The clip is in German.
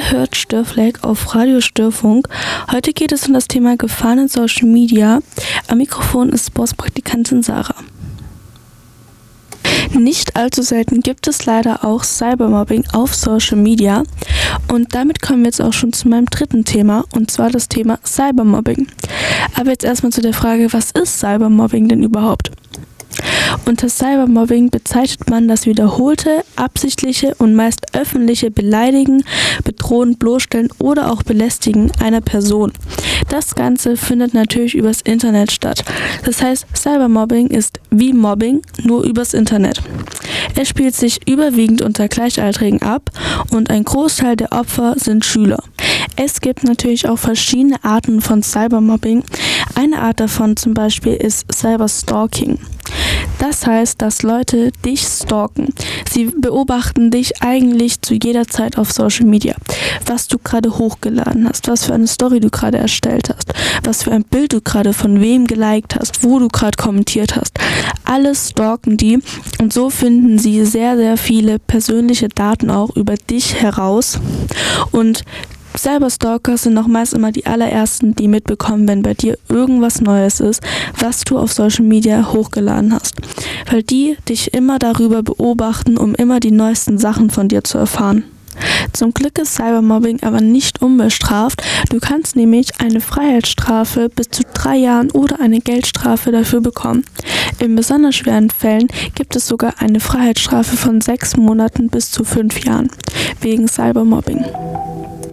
Ihr hört Störfleck auf Radio Störfunk. Heute geht es um das Thema Gefahren in Social Media. Am Mikrofon ist Sportspraktikantin Sarah. Nicht allzu selten gibt es leider auch Cybermobbing auf Social Media. Und damit kommen wir jetzt auch schon zu meinem dritten Thema, und zwar das Thema Cybermobbing. Aber jetzt erstmal zu der Frage, was ist Cybermobbing denn überhaupt? Unter Cybermobbing bezeichnet man das wiederholte, absichtliche und meist öffentliche Beleidigen, Bedrohen, Bloßstellen oder auch Belästigen einer Person. Das Ganze findet natürlich übers Internet statt. Das heißt, Cybermobbing ist wie Mobbing, nur übers Internet. Es spielt sich überwiegend unter Gleichaltrigen ab und ein Großteil der Opfer sind Schüler. Es gibt natürlich auch verschiedene Arten von Cybermobbing. Eine Art davon zum Beispiel ist Cyberstalking. Das heißt, dass Leute dich stalken. Sie beobachten dich eigentlich zu jeder Zeit auf Social Media. Was du gerade hochgeladen hast, was für eine Story du gerade erstellt hast, was für ein Bild du gerade von wem geliked hast, wo du gerade kommentiert hast. Alles stalken die und so finden sie sehr, sehr viele persönliche Daten auch über dich heraus. Und Cyberstalker sind auch meist immer die allerersten, die mitbekommen, wenn bei dir irgendwas Neues ist, was du auf Social Media hochgeladen hast. Weil die dich immer darüber beobachten, um immer die neuesten Sachen von dir zu erfahren. Zum Glück ist Cybermobbing aber nicht unbestraft. Du kannst nämlich eine Freiheitsstrafe bis zu 3 Jahren oder eine Geldstrafe dafür bekommen. In besonders schweren Fällen gibt es sogar eine Freiheitsstrafe von 6 Monaten bis zu 5 Jahren wegen Cybermobbing.